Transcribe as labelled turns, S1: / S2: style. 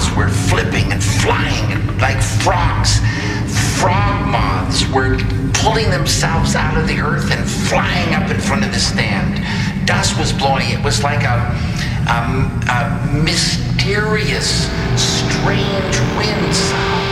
S1: moths were flipping and flying like frogs. Frog moths were pulling themselves out of the earth and flying up in front of the stand. Dust was blowing. It was like a mysterious, strange wind sound.